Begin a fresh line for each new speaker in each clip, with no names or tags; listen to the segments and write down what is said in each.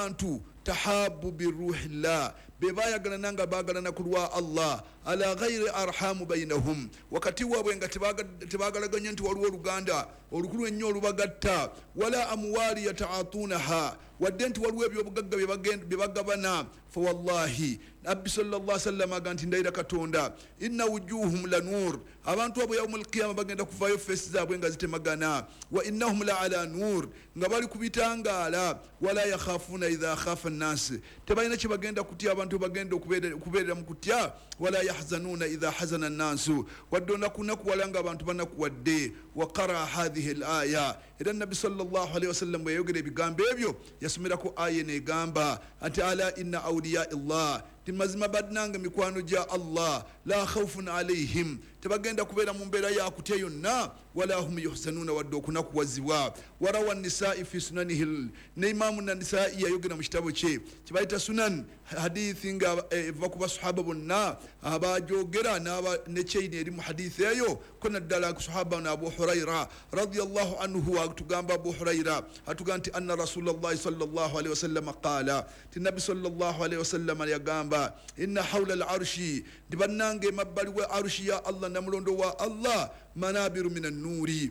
abantu tahabu biruhillah bebayagala nanga bagalana kulwa Allah ala ghairi arhamu bainahum wakati wabwe nga tebagalaganya nti waliwo oluganda olukulu ennyo olubagatta wala amwali yataatunaha wadde nti waliwo ebyobugagga byebagabana fa wallahi nabbi sallallahu alaihi wasallam aganti ndayira katonda inna wujuhum la nur abantu abo yawmul qiyama bagenda kuvayo face zaabwe nga zitemagana wa innahum la ala nur nga bali kubitangala wala yakhafuna idha khafa an-nas tebalina kye bagenda kutya abantu bagenda okubeerera mu kutya wala yahzanuna idha hazana an-nas wadona kunaku walanga abantu banakuwadde wa qara hadhihi al-aya ila nabbi sallallahu alaihi wasallam yayogera ebigambo ebyo yasomerako aya negamba ati ala inna awliya Allah timazima badnanga mikwano ja Allah la khawfun alaihim tebagenda kubeera mu mbeera ya kutya yonna wala hum yuhsanuna wadde okunakuwazibwa warawa nisa'i fi sunanihi ne imamu nisa'i yayogera mu kitabo kye kibayita sunan hadithi nga eva ku basahaba bonna abajogera ne kyeyini eri mu hadithi eyo kona ddala ku sahaba na Abu Huraira radiyallahu anhu atugamba Abu Huraira atugamba nti anna Rasulullah sallallahu alaihi wasallam qala tinnabi sallallahu alaihi wasallam yagamba inna hawla al-arshi dibanange mabbali wa arshi ya Allah namulondo wa Allah manabiru minan nuri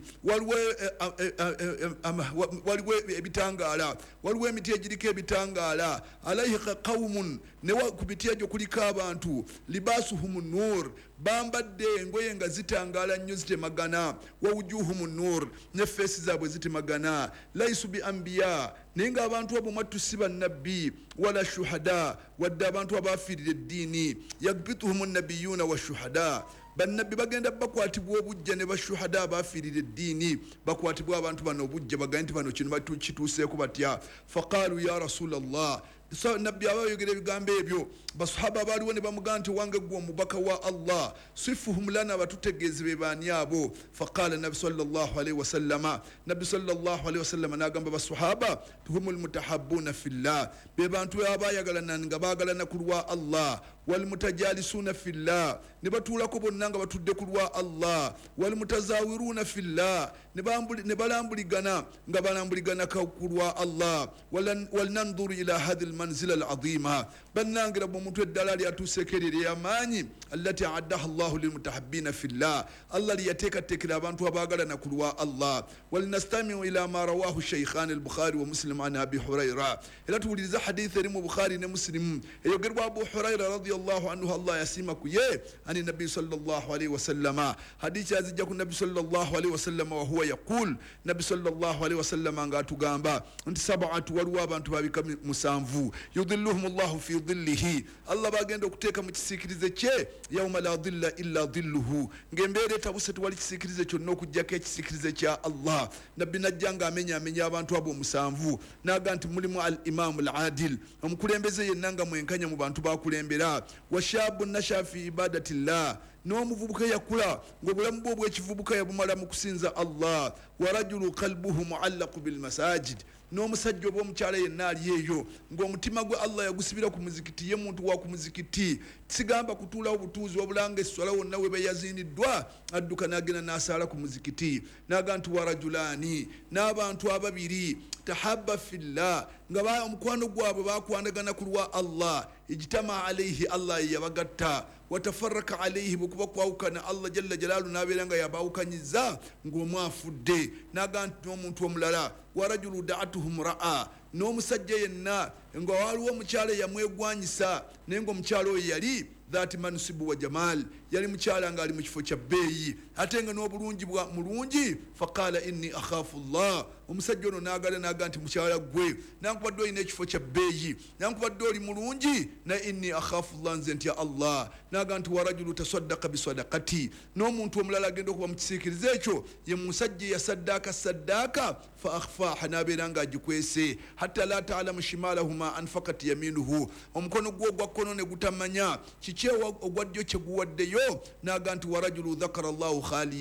waliwe ebitangala waliwe emiti egiriko ebitangala alaihi qaumun ne kubitia jo kuliko abantu libasuhum nur bambadde engoye nga zitangala nnyo zitemagana wa wujuhum nur ne face zaabwe zitemagana laisu bi anbiya nenga abantu abo matusiba nabbi wala shuhada wadda abantu abafirira eddiini yagbituhum an-nabiyuna wa shuhada bannabbi bagenda bakwatibwa obujja ne bashuhada abafirira eddiini bakwatibwa abantu bano obujja bagenda nti bano kino bakituuseeko batya faqalu ya rasulallah so nabbi abayogera ebigambo ebyo basahaba baliwo ne bamugamba nti wange gwe omubaka wa Allah sifuhum lana batutegeeze be baani abo faqala nabi sallallahu alaihi wasallama nabi sallallahu alaihi wasallama nagamba basahaba tuhumul mutahabbuna fillah be bantu abayagalana nga bagalana kulwa Allah wal mutajalisuna fillah ne batulako bonna nga batudde kulwa Allah wal mutazawiruna fillah ne balambuligana nga balambuligana kulwa Allah wal nanzuru ila hadhihi المنزل العظيمة بنانغ رب متدلال يتوسكري ياماني التي أعدها الله للمتحبين في الله الله ليتك تكرا بانتو باغلا نكروا الله ولنستمع إلى ما رواه الشيخان البخاري ومسلم عن أبي هريرة إلى تولي حديث البخاري ومسلم يقول أبو هريرة رضي الله عنه الله يسيمك عن النبي صلى الله عليه وسلم حديث أزجاك النبي صلى الله عليه وسلم وهو يقول النبي صلى الله عليه وسلم أنغاتو غامبا أنت سبعة والوابا أنتو بابك مسامفو yudhilluhum Allah fi dhillihi Allah bagenda okuteeka mu kisikirize kye yawma la dhilla illa dhilluhu ngembeere tabuse tuwali kisikirize kyonna okujjako ekisikirize kya Allah nabbi najjanga amenya abantu abo musanvu naga nti mulimu al imam al adil omukulembeze yenna nga mwenkanya mu bantu bakulembera washabu nasha fi ibadatillah n'omuvubuka yakula ng'obulamu bwe obw'ekivubuka yabumala mu kusinza Allah wa rajulu qalbuhu mu'allaqu bil masajid n'omusajja oba omukyala yenna ali eyo ng'omutima gwe Allah yagusibira ku muzikiti ye muntu wa ku muzikiti sigamba kutuulawo butuuzi wabulanga esswala wonna we beyaziiniddwa adduka n'agenda n'asaala ku muzikiti n'aga nti wa rajulani n'abantu ababiri tahabba fillah nga omukwano gwabwe bakwanagana ku lwa Allah ijtama alayhi Allah yabagatta watafarraka alayhi bukuba kwawukana Allah jalla jalalu nabeera nga yabawukanyiza ng'omu afudde n'aga nti n'omuntu omulala wa rajulu da'atuhum ra'a n'omusajja yenna nga waliwo omukyala yamwegwanyisa naye ng'omukyala oyo yali dhati mansibu wa jamal yali mukyala nga ali mu kifo kya bbeeyi ate nga n'obulungi bwa mulungi faqala inni akhafu Allah omusajja ono n'agala n'aga nti mukyala gwe nankubadde olina ekifo kya bbeeyi nankubadde oli mulungi na inni akhafu Allah nze ntya Allah n'aga nti wa rajulu tasaddaqa bisadaqati n'omuntu omulala agenda okuba mu kisiikirize ekyo ye musajja yasaddaaka saddaaka fa akhfaha n'abeera nga agikwese hatta la ta'lamu shimalahu ma anfaqat yaminuhu omukono gwo ogwa kkono ne gutamanya kikyewa ogwaddyo kye guwaddeyo n'aga nti wa rajulu dhakara Allahu khaliya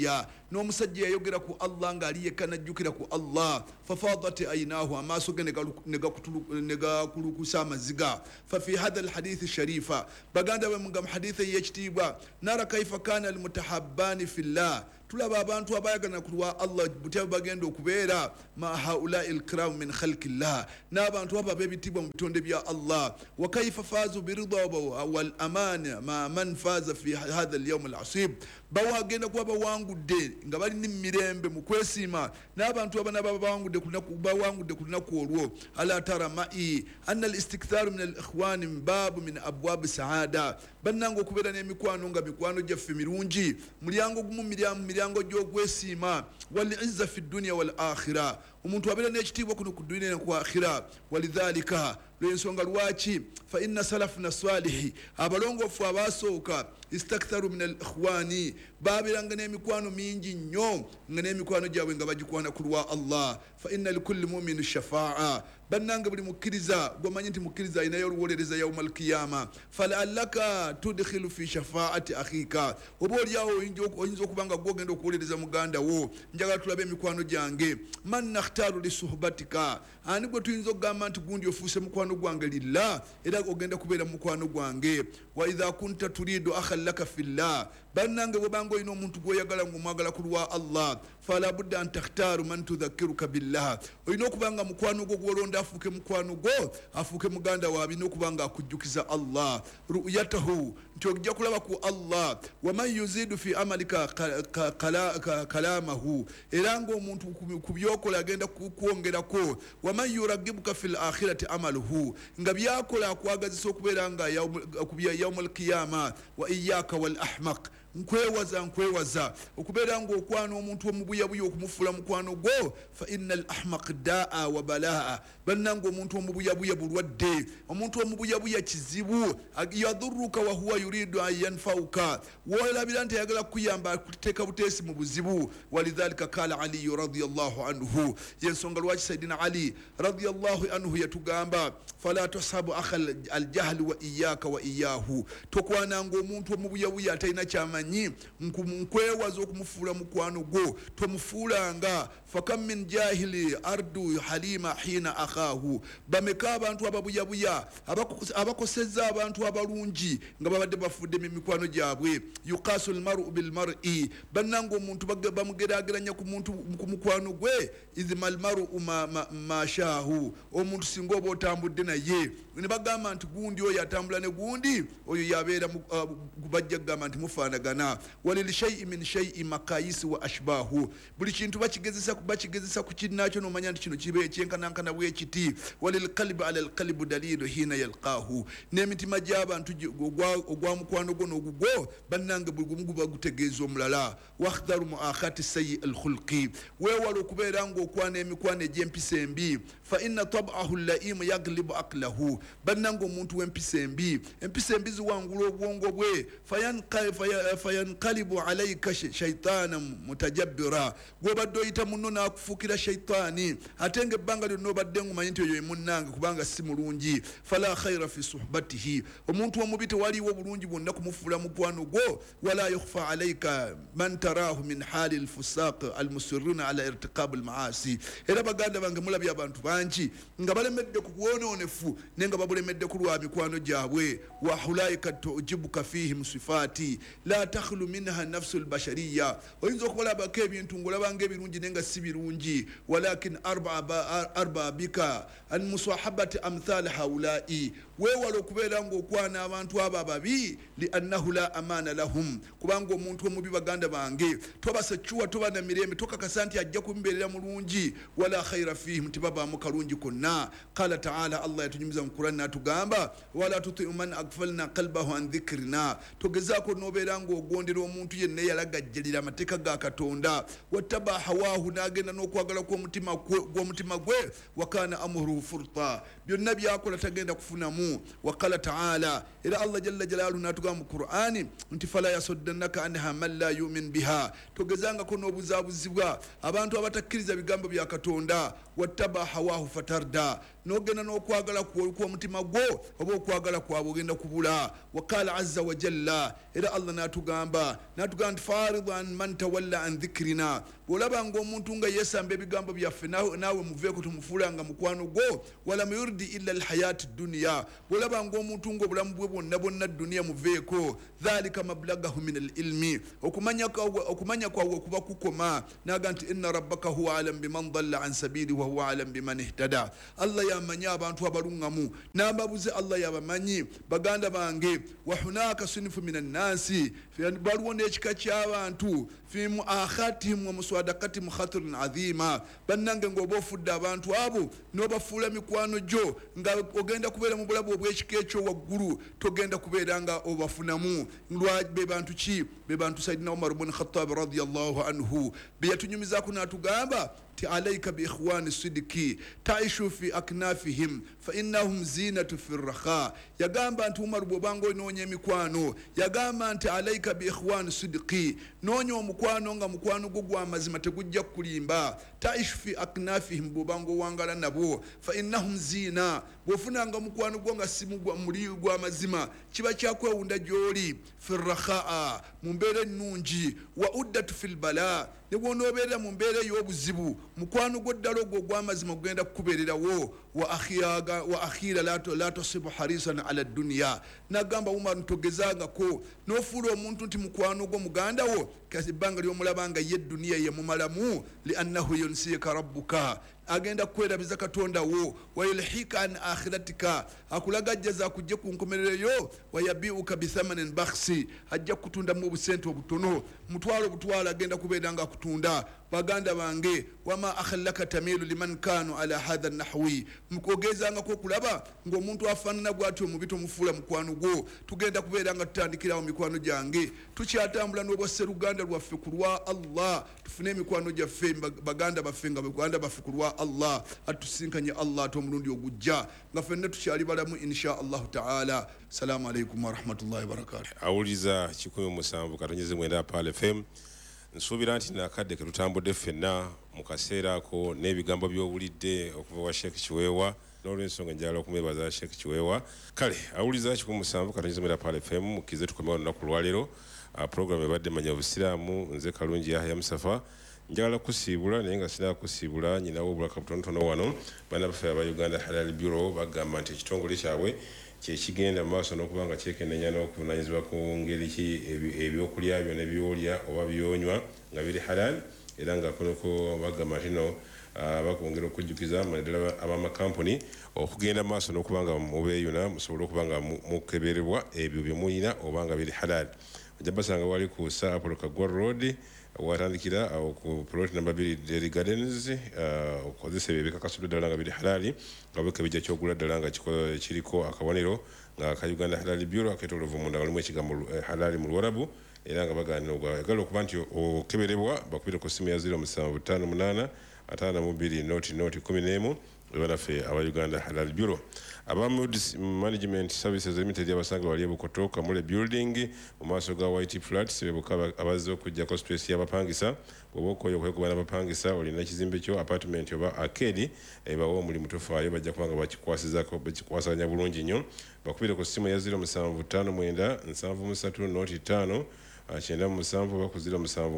n'omusajja yayogera ku Allah ng'ali yekka najjukira ku Allah fafadat aynahu amaaso ge ne gakulukusa amaziga fafi hadha alhadithi sharifa baganda bwe mu hadithi y'ekitiibwa nara kaifa kana almutahabbani fillah tulaba abantu abayagana kulwa Allah butya bagenda okubeera ma haula alkiram min khalqillah n'abantu abo ab'ebitibwa mu bitonde bya Allah wa kaifa fazu biridha wal aman ma man faza fi hadha alyawm alasib bawagenda kuba bawangudde nga bali ni mirembe mu kwesiima n'abantu abana bawangudde ku lunaku olwo ala tara ma'i anna alistikthar min alikhwan bab min abwab saada bannanga okubeera n'emikwano nga mikwano gyaffe mirungi mulyango gumu miryango gy'okwesiima wal izza fi dunya wal akhirah omuntu abeera n'ekitiibwa kuno ku dunia ne ku akhira walidhalika lw'ensonga lwaki fa inna salafuna salihi abalongoofu abaasooka istaktharu min alikhwani baabiranga n'emikwano mingi nnyo nga n'emikwano gyabwe nga bagikwana ku lwa Allah fa inna likulli muminu shafaa bannanga buli mukkiriza gwomanyi nti mukkiriza ayinayo oluwolereza yauma alkiyama falallaka tudkhilu fi shafaati akhika oba oliawo oyinza okuba nga gwogenda okuwolereza muganda wo njagala tulabe emikwano gyange man nakhtaru lisuhbatika ani gwe tuyinza okugamba nti gundi ofuuse mukwano gwange lillah era ogenda kubeera mukwano gwange wa idha kunta turidu akhan laka fillah bannange bwebanga olina omuntu gweyagala ngaomwagala ku lwa Allah fala budda an takhtaru man tudhakiruka billah olina okubanga mukwano gwo gwolonda afuuke mukwano gwo afuuke muganda waabe olina okubanga akujjukiza Allah ru'yatahu nti ojja kulaba ku Allah waman yuzidu fi amalika kalamahu era ngaomuntu ku byokola agenda kwongerako waman yuragibuka fi lakhirati amaluhu nga byakola akwagazisa okubeera nga yauma alkiyama wa iyaka wal ahmaq nkwewaza okubeera ngaokwana omuntu omubuyabuya okumufuula mukwano gwo fa inna al ahmaq daa wa balaa bannanga omuntu omubuyabuya bulwadde omuntu omubuyabuya kizibu yadhuruka wa huwa yuridu an yanfauka wolabira nti ayagala kukuyamba kuteeka buteesi mu buzibu walidhalika kala aliyu radiyallahu anhu yensonga lwaki sayidina ali radiyallahu anhu yatugamba fala tusabu akha aljahli wa iyaka wa iyahu tokwananga omuntu omubuyabuya atalina kyamanyi nkwewaza okumufuula mukwano gwo tomufuulanga fakam min jahili ardu halima hina akhahu bameka abantu ababuyabuya abakoseza abantu abalungi nga babadde bafudde mikwano gyabwe yuqasu almar'u bilmar'i bannanga omuntu bamugerageranya ku mukwano gwe izima almar'u ma shahu omuntu singa oba otambudde naye ne bagamba nti gundi oyo atambula ne gundi oyo yabeera bajja kugamba nti mufaanagana walil shay'i min shay'i makayisi wa ashbahu buli kintu bakigezesa ku kinnakyo nomanya nti kino kibe ekyenkanankana bwekiti walil qalbi ala alqalbi dalilu hina yalqahu n'emitima gy'abantu ogwa mukwano gwo n'ogugwo bannange buli gumu guba gutegeeza omulala wakhdaru muakhati sayyi alkhulqi weewala okubeera ng'okwana emikwano egy'empisa embi fa inna tab'ahu llaimu yaglibu aqlahu bannange omuntu w'empisa embi ziwangula obwongo bwe fayanqalibu alayka shaitana mutajabbira gwobadde oyita munno n'akufuukira shaitaani ate nga ebbanga lyonna obadde ngumanyi nti oyo emunnange kubanga si mulungi fala khaira fi suhbatihi omuntu omubi tewaliwo bulungi bwonna kumufuula mukwano gwo wala yukhfa alayka man tarahu min hali alfusaq almusirruna ala irtiqab almaasi era baganda bange mulabye abantu bangi nga balemedde ku bwonoonefu naye nga babulemedde ku lwa mikwano gyabwe wa hulaika tujibuka fihim sifati la takhlu minha nafsu albashariya oyinza okubalabako ebintu ng'olabanga ebirungi naye nga si birungi walakin arba bika an musahabati amthal haulai weewala okubeera ng'okwana abantu abo ababi liannahu la amaana lahum kubanga omuntu omubi baganda bange tobasecuwa toba na mirembe tokakasa nti ajja kumbeerera mulungi wala khaira fihim tibabaamu kalungi konna qala taala allah yatunyumiza mu qurani natugamba wala tutiu man agfalna qalbahu an dhikrina togezaako nobeera ng'ogondera omuntu yenna yalagajjalira amateeka ga katonda wattaba hawahu n'agenda n'okwagala gw'omutima gwe wakana amruhu furta byonna byakola tagenda kufunamu waqala taala era allah jalla jalaluhu natugamba mu qurani nti fala yasuddannaka anha man la yumin biha togezangako n'obuzaabuzibwa abantu abatakkiriza bigambo bya katonda wattaba hawahu fatarda n'ogenda n'okwagala kw'omutima gwo oba okwagala kwabwe ogenda kubula. Waqala azza wa jalla, era Allah n'atugamba nti faridan man tawalla an dhikrina, bw'olaba ng'omuntu nga yeesamba ebigambo byaffe naawe muveeko tumufuulanga mukwano gwo. Walam yurdi illa alhayati dunya, bw'olaba ng'omuntu ng'obulamu bwe bwonna duniya muveeko. Dhalika mablagahu min alilmi, okumanya kwabwe kuba kukoma. Naga nti inna rabbaka huwa alam biman dalla an sabili wa huwa alam biman ihtada. Allah yamanya abantu abalungamu n'ababuze, Allah yabamanyi. Baganda bange, wa hunaka sinfu min annasi, baliwo n'ekika ky'abantu fi muakhatihim wa muswadaqatihim khatrun azima. Bannange ng'oba ofudde abantu abo n'obafuula mikwano gyo nga ogenda kubeera mu bulabu obw'ekika ekyo waggulu, togenda kubeera nga obafunamu. Be bantu ki? Be bantu Sayyidina Umar ibn Khattab radiyallahu anhu be yatunyumizaako n'atugamba ti alayka bi ikhwani sidiki taishu fi aknafihim fa innahum zinatu fi rrakha. Yagamba nti Umar bw'obanga onoonya emikwano, yagamba nti alayka bi ikhwani sidiki, noonya omukwano nga mukwano gwo gwa mazima tegujja kulimba. Taishu fi aknafihim, bw'obanga owangala nabo, fa innahum zina, bw'ofunanga mukwano gwo nga si muli gwa mazima kiba kyakwewunda gy'oli. Fi rrakha, mu mbeera ennungi. Wa uddatu fi lbala, ne bw'onoobeerera mu mbeera ey'obuzibu, mukwano gwo ddala ogwo ogw'amazima gugenda kukubeererawo. Wa akhira la tasibu harisan ala dunya, nagamba Umar ntogezangako n'ofuula omuntu nti mukwano gwo muganda wo kasi ebbanga ly'omulaba nga ye duniya yemumalamu. Liannahu yunsika rabbuka, agenda kwerabiza Katonda wo. Wayulhika an akhiratika, akulagajjaza akujje ku nkomerereyo. Wayabiuka bithamanin bakhsi, ajja kutundamu obusente obutono, mutwalo agenda kubeera nga akutunda. Baganda bange, wama akhallaka tamilu liman kanu ala hadha nahwi, mukogezangako okulaba ng'omuntu afaanana bw'atyo mubi tomufuula mukwano gwo. Tugenda kubeera nga tutandikirawo mikwano gyange, tukyatambula n'obwasseruganda lwaffe ku lwa Allah, tufune emikwano gyaffe baganda baffe nga baganda baffe ku lwa Allah, atusinkanye Allah ate omulundi ogujja nga ffenna tukyali balamu insha Allahu taala. Salaamu alaikum warahmatullahi wabarakatuh.
Awuliza 17 katonyeze mwenda Pal FM. Nsuubira nti nakadde ke tutambudde ffenna mu kaseera ako n'ebigambo by'owulidde okuva wa Sheikh Kiweewa, n'olw'ensonga njala okumwebaza Sheikh Kiweewa. Kale awuliza 17 katonyeze mwenda Pal FM, mukize tukomewo olunaku lwaleero. Program ebadde manya obusiraamu, nze Kalungi Yahya Musafa. Njagala kusiibula naye nga sina kusiibula nyinawo obulaka butonotono wano. Baana baffe aba Uganda Halal Bureau bagamba nti ekitongole kyabwe kyekigenda mu maaso n'okuba nga kyekenneenya n'okuvunaanyizibwa ku ngeri ki ebyokulya byonna ebyolya oba byonywa nga biri halal, era nga konoko bagamba nti no bakwongera okujjukiza naddala abamakampuni okugenda mu maaso n'okuba nga mubeeyuna musobole okuba nga mukeberebwa ebyo bye muyina oba nga biri halal. Ojja basanga wali ku Sir Apollo Kagwa Road watandikira awo ku plot number 2 Dairy Gardens, okozesa ebyo ebikakasudde ddala nga biri halali nga bweka bijja kyogula ddala nga kiriko akabonero nga ka Uganda Halal Bureau aketolovu munda nga limu ekigambo halali mu Luwarabu, era nga baganira ogwagala okuba nti okeberebwa bakubire ku ssimu ya 0758 52 banaffe aba Uganda Halal Bureau. Aba Moods Management Services Limited abasanga wali Bukoto Kamule Building mu maaso ga White Flats bebuka abazze okujjako space y'abapangisa. Bw'oba okoye okwekuba n'abapangisa olina ekizimbe kyo apartment oba arcade bawo omulimu tofaayo bajja kuba nga bakikwasizako bakikwasanya bulungi nnyo. Bakubire ku ssimu ya 0759 73 Achenda musanvu bakuzira musanvu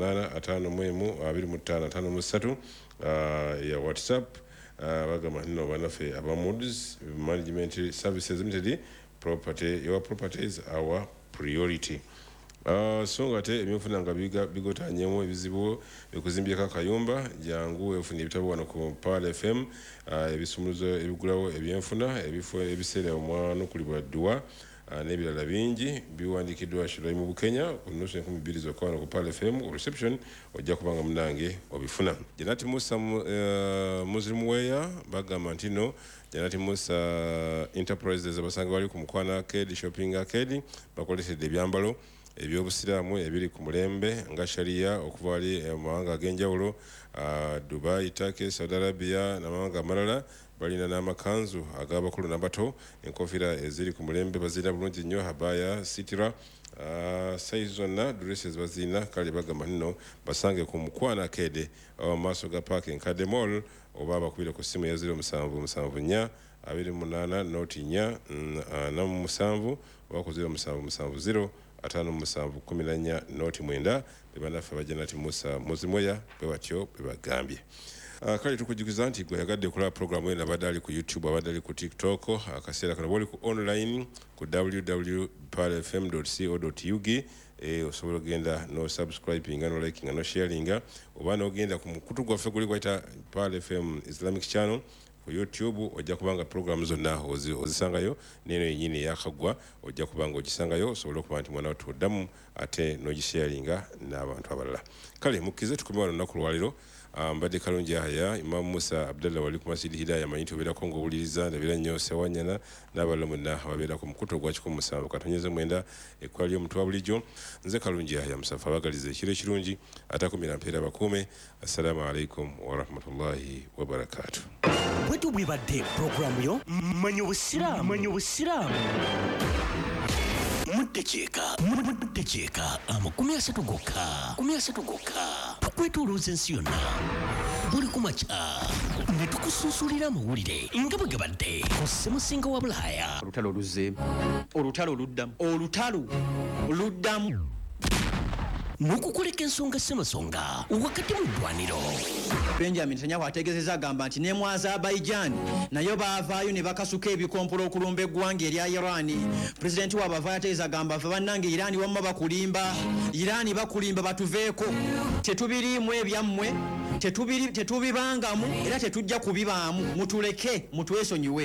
8 ya WhatsApp. Bagamba nno banaffe aba Moods Management Services Limited, your properties our priority. So ngate ebinfuna nga bigotanyemu ebizibu ekuzimbyako akayumba jangu efuna ebitabo wano ku Pal FM, ebisumuluzo ebigulawo ebyenfuna ebifo ebiseera omwana okulibwa dduwa n'ebirala bingi biwandiikiddwa Shulai mu Bukenya ku nnusu 2,000 zokka wano ku Pal FM ku reception ojja kubanga munange obifuna. Janati Musa Muslim Weya bagamba nti no Janati Musa Enterprises abasanga bali ku Mukwana Arcade Shopping Arcade bakolesedde ebyambalo ebyobusiraamu ebiri ku mulembe nga sharia okuva wali amawanga ag'enjawulo Dubai, Turkey, Saudi Arabia n'amawanga amalala balina n'amakanzu ag'abakulu n'abato enkofiira eziri ku mulembe bazirina bulungi nnyo habaya sitira size zonna dresses bazirina kale bagamba nno basange ku Mukwana Arcade maaso ga park Nkadde Mall oba abakubire ku ssimu ya 0774 28 noti 4 47 oba ku 0770 5714 noti 9 bebanaffe bajanati Musa Muzimoya bwebатyo bwebagambye. Kale tukujukiza nti gwe yagadde kulaba programu eno abadde ali ku YouTube abadde ali ku TikTok akaseera kano bwoli ku online ku www.palfm.co.ug osobola ogenda no subscribing no liking no sharing oba n'ogenda ku mukutu gwaffe guli gwayita Pal FM Islamic Channel ku YouTube ojja kubanga programu zonna ozisangayo neno yenyini yakagwa ojja kubanga ogisangayo osobola okuba nti mwana watu oddamu ate n'ogisharinga n'abantu abalala. Kale mukize tukomye wano lunaku lwaliro mbadde kalungi aya Imam Musa Abdallah wali ku Masjid Hidayah amanyi obeerako ng'owuliriza ndabira nnyo Sewanyana n'abalala mwenna ababeerako mu mukutu gwa 17 katonyeze mwenda ekwali omutwa bulijjo nze kalungi aya musafa abagaliza ekiro ekirungi atakumira mpeera bakuume. Assalamu alaikum wa rahmatullahi wa barakatuh.
Bwetu bwibadde programu yo manyi obusiraamu mutekyeka amakumi asatu gokka tukwetolooza ensi yonna buli kumakya ne tukusunsulira amawulire nga bwe gabadde ku ssemusinga wa Bulaaya.
Olutalo luzze, olutalo luddamu
n'okukoleka ensonga ssemasonga wakati mu ddwaniro.
Benjamin Netanyahu ategeezezza agamba nti ne mu Azerbaijan nayo baavaayo ne bakasuka ebikompolo okulumba eggwanga erya Iran. Pulezidenti waabwe avaayo ategeeza agamba ffe bannange Iran wamma bakulimba batuveeko, tetubiriimu ebyammwe, tetubibangamu era tetujja kubibaamu, mutuleke mutwesonyiwe.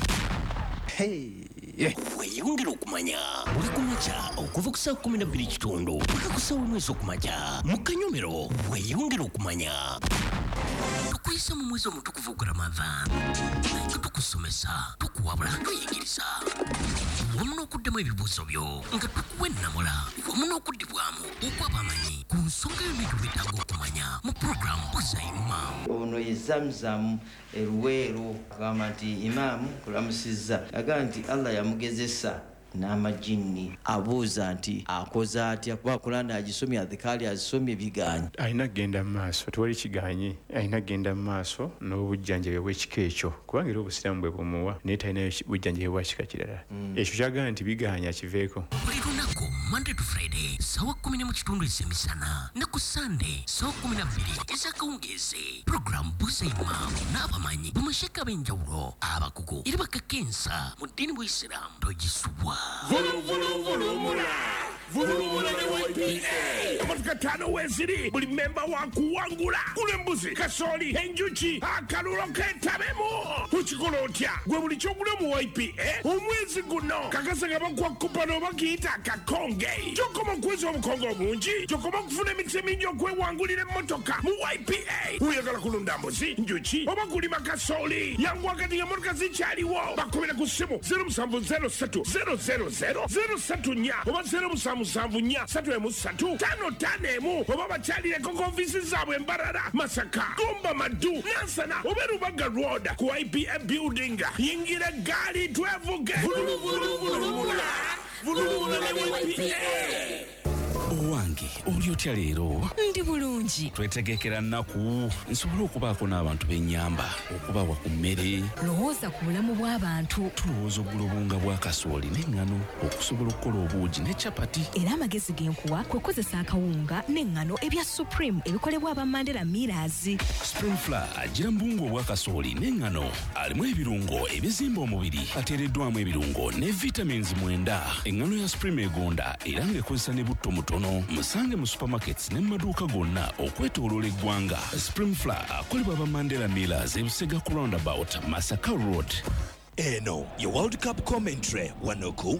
Weyongera okumanya buli kumakya okuva ku ssaawa 12 paka ku ssaawa 1 okumakya mu Kanyomero. Weyongera okumanya tukwisa mu mwezi omutukuvu gwa Ramadhan nga tukusomesa, tukuwabula, tuyigiriza wamu n'okuddamu ebibuuzo byo nga tukuwa ennamula wamu n'okuddibwamu okw'abamanyi ku nsonga yonna gyetwetaaga okumanya mu puroguramu Buza Imam.
Ono ye Zamzam Luweero agamba nti Imam kulamusizza agamba nti Allah yamugezesa n'amajini abuuza nti akoze atya kuba Kurani agisomye adhikali azisomye biganye
alina kgenda mu maaso tewali kiganye alina kgenda mu maaso n'obujjanjabi bw'ekika ekyo kubanga era obusiraamu bwe bumuwa naye talinayo bujjanjabi bwa kika kirala ekyo kyagamba nti biganye akiveeko.
Buli lunaku Monday to Friday ssaawa 10 ez'emisana ne ku Sunday ssaawa 12 ez'akawungeezi puroguramu Buza Imam n'abamanyi bamasheka ab'enjawulo abakugu era bakakensa mu ddiini bw'Isiraamu togisubwa.
Vulumula ne YPA amatuka 5 weziri buli memba wakuwangula kule mbuzi kasoli enjuki akalulo ketabemu ukikola otya gwe buli kyogula mu YPA omwezi guno kakasa nga bakwa kupano bakiyita kakonge kyokoma kwezi obukongo obungi kyokoma kufuna emikisa emingi okwewangulira emmotoka mu YPA. Oyagala kulunda mbuzi njuki oba kulima kasoli yangu wakati nga motoka zikyaliwo bakubira ku ssimu 0703 oba 0774 oba bakyalireko ku ofiisi zaabwe Mbarara, Masaka, Gomba, Madu, Nansana oba Rubaga Road ku IPA building yingira gaali twevuge. Vulumula ne YPA.
Owange oli otya leero?
Ndi bulungi.
Twetegekera nnaku nsobole okubaako n'abantu b'ennyamba okubawa ku mmere.
Lowooza ku bulamu bw'abantu.
Tulowooza ogula obunga bwa kasooli n'eŋŋano okusobola okukola obuugi ne capati.
Era amagezi g'enkuwa kwe kukozesa akawunga n'eŋŋano ebya Supreme ebikolebwa aba Mandela Millers.
Spring Flour agira mu bunga obwa kasooli n'eŋŋano alimu ebirungo ebizimba omubiri ateereddwamu ebirungo ne vitamins 9. Eŋŋano ya Supreme egonda era ng'ekozesa ne butto mutono. Musange mu supermarkets ne maduuka gonna okwetooloola eggwanga. Spring Flour akolebwa aba Mandela Millers ebusega ku roundabout Masaka Road.
eno ye World Cup commentary wano ku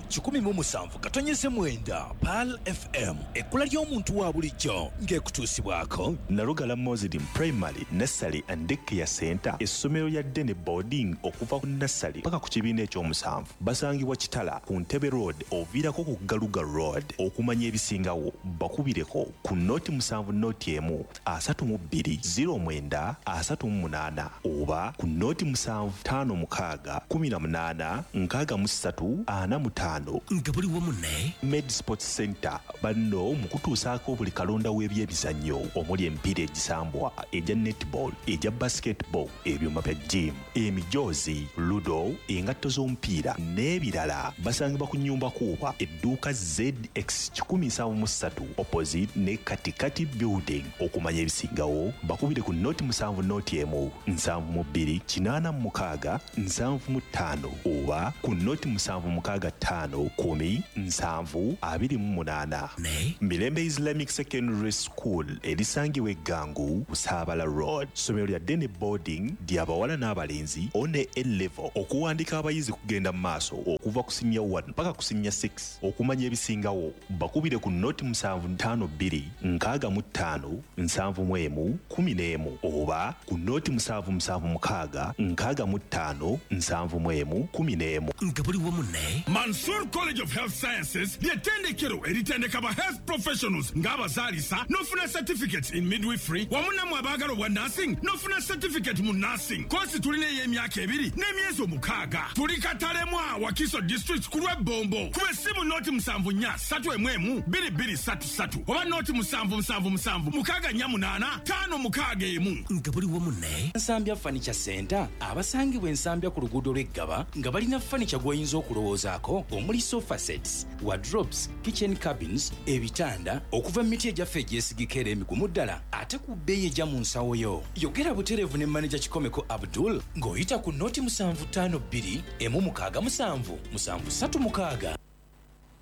17.9 PAL FM ekkula ly'omuntu wa bulijjo ng'ekutuusibwako
Narugala Muslim Primary, Nursery and Daycare Center, essomero lya Dene Boarding okuva ku nursery paka ku kibiina ekyomusanvu. Basangibwa Kitala ku Ntebe Road oviirako ku Galuga Road. Okumanya ebisingawo bakubireko ku noti 7 noti 1 32 09 38 oba ku noti 7 5 6 18 63
nga buli wamu ne
Med Sports Center banno mu kutuusaako buli kalonda w'ebyebizannyo omuli emipiira egisambwa egya netball egya basketball ebyuma bya gym emijoozi ludo engatto z'omupiira n'ebirala basangibwa ku nnyumba kuuba edduuka ZX 173 opposite ne Katikati building. Okumanya ebisingawo bakubire ku noti 7 noti 1 72 86 75 oba ku noti 765 10 728
ne
Mirembe Islamic Secondary School erisangibwa Eggangu Busabala Road. Somero lya Dene Boarding ly'abawala n'abalenzi one A-level okuwandika abayizi kugenda mu maaso okuva ku senior 1 mpaka ku senior 6. Okumanya ebisingawo bakubire ku noti 752 65 71 11 oba ku noti 776 65 71 11
nga buli wamu ne
Mansour College of Health Sciences ly'ettendekero eritendeka ba health professionals ng'abazaalisa n'ofuna certificates in midwifery wamu nammwe abaagala obwa nursing n'ofuna certificate mu nursing. Kosi tulina ey'emyaka 2 n'emyezi 6. Tuli Katalemu Wakiso District ku lw'Ebombo. Kuba essimu noti 74 2233 oba noti 777 648 561
nga buli wamu ne
Nsambya Furniture Center abasangibwa ensambya ku luguudo lw'Eggaba nga balina furniture gw'oyinza okulowoozaako omuli sofa sets, wardrobes, kitchen cabins, ebitanda okuva mu miti egyaffe egyesigika era emigumu ddala ate ku bbeeyi ejja mu nsawo yo. Yogera butereevu ne manager Kikomeko Abdul ng'oyita ku noti 752 167 736.